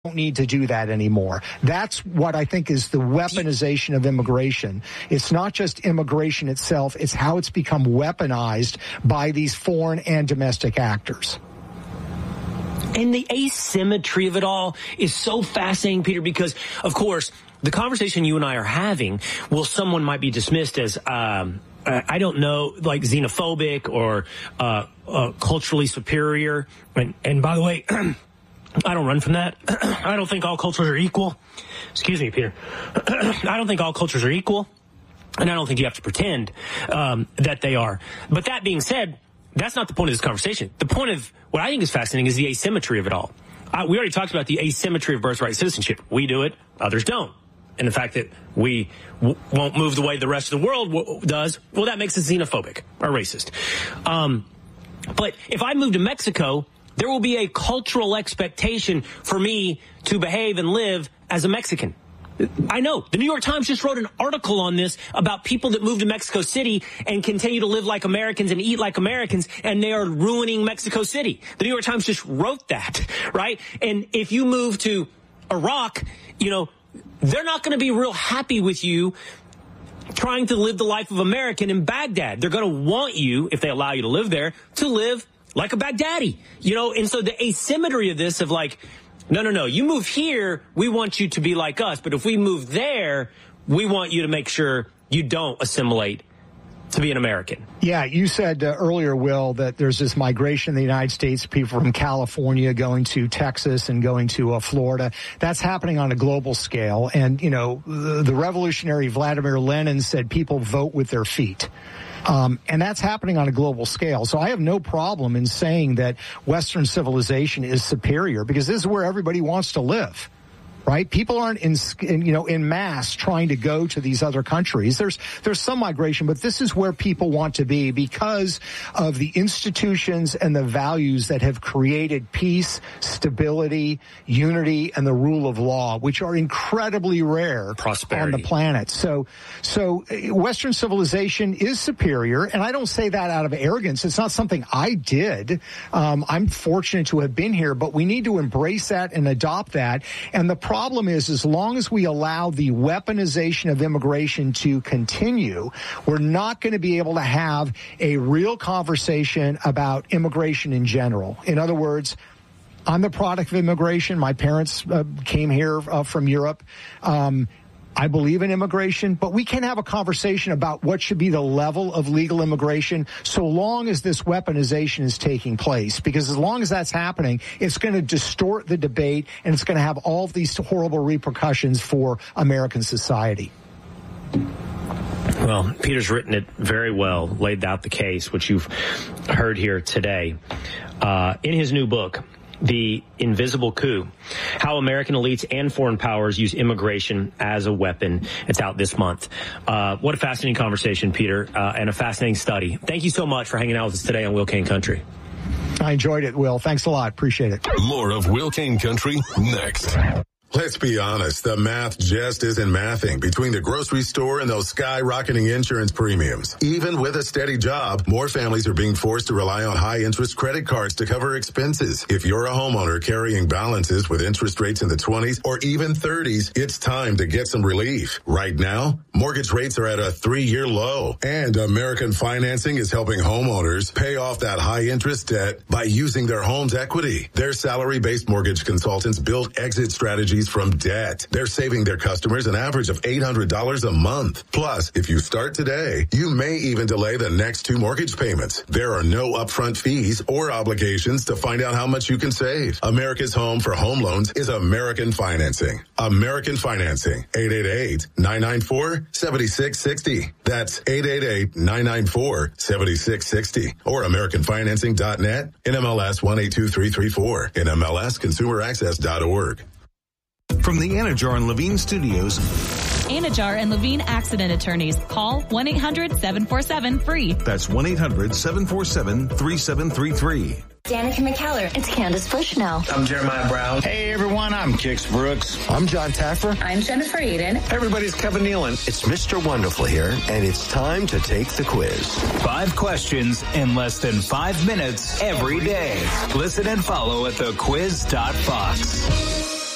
don't need to do that anymore. That's what I think is the weaponization of immigration. It's not just immigration itself, it's how it's become weaponized by these foreign and domestic actors. And the asymmetry of it all is so fascinating, Peter, because, of course, the conversation you and I are having, someone might be dismissed as, I don't know, like xenophobic or culturally superior. And by the way, I don't run from that. I don't think all cultures are equal. Excuse me, Peter. I don't think all cultures are equal, and I don't think you have to pretend that they are. But that being said, that's not the point of this conversation. The point of what I think is fascinating is the asymmetry of it all. We already talked about the asymmetry of birthright citizenship. We do it, others don't. And the fact that we won't move the way the rest of the world does, well, that makes us xenophobic or racist. But if I move to Mexico, there will be a cultural expectation for me to behave and live as a Mexican. I know. The New York Times just wrote an article on this about people that move to Mexico City and continue to live like Americans and eat like Americans, and they are ruining Mexico City. The New York Times just wrote that, right? And if you move to Iraq, they're not going to be real happy with you trying to live the life of American in Baghdad. They're going to want you, if they allow you to live there, to live like a Baghdadi, and so the asymmetry of this of like, no, you move here, we want you to be like us, but if we move there, we want you to make sure you don't assimilate to be an American. Yeah, you said earlier, Will, that there's this migration in the United States, people from California going to Texas and going to Florida. That's happening on a global scale. And, the revolutionary Vladimir Lenin said people vote with their feet. And that's happening on a global scale. So I have no problem in saying that Western civilization is superior because this is where everybody wants to live. Right? People aren't in mass trying to go to these other countries. There's some migration, but this is where people want to be because of the institutions and the values that have created peace, stability, unity, and the rule of law, which are incredibly rare on the planet. So Western civilization is superior, and I don't say that out of arrogance. It's not something I did. I'm fortunate to have been here, but we need to embrace that and adopt that. And the problem is, as long as we allow the weaponization of immigration to continue, we're not going to be able to have a real conversation about immigration in general. In other words, I'm the product of immigration. My parents came here from Europe. I believe in immigration, but we can have a conversation about what should be the level of legal immigration so long as this weaponization is taking place. Because as long as that's happening, it's going to distort the debate and it's going to have all of these horrible repercussions for American society. Well, Peter's written it very well, laid out the case, which you've heard here today. In his new book, The Invisible Coup, How American Elites and Foreign Powers Use Immigration as a Weapon. It's out this month. What a fascinating conversation, Peter, and a fascinating study. Thank you so much for hanging out with us today on Will Cain Country. I enjoyed it, Will. Thanks a lot. Appreciate it. More of Will Cain Country next. Let's be honest, the math just isn't mathing between the grocery store and those skyrocketing insurance premiums. Even with a steady job, more families are being forced to rely on high-interest credit cards to cover expenses. If you're a homeowner carrying balances with interest rates in the 20s or even 30s, it's time to get some relief. Right now, mortgage rates are at a 3-year low, and American Financing is helping homeowners pay off that high-interest debt by using their home's equity. Their salary-based mortgage consultants build exit strategies from debt. They're saving their customers an average of $800 a month. Plus, if you start today, you may even delay the next 2 mortgage payments. There are no upfront fees or obligations to find out how much you can save. America's home for home loans is American Financing. American Financing. 888-994-7660. That's 888-994-7660. Or AmericanFinancing.net. NMLS 182334. NMLSConsumerAccess.org. From the Anajar and Levine Studios, Anajar and Levine Accident Attorneys. Call 1-800-747-FREE. That's 1-800-747-3733. Danica McKellar. It's Candace Bushnell. I'm Jeremiah Brown. Hey, everyone. I'm Kix Brooks. I'm John Taffer. I'm Jennifer Eden. Everybody's Kevin Nealon. It's Mr. Wonderful here, and it's time to take the quiz. 5 questions in less than 5 minutes every day. Listen and follow at thequiz.fox.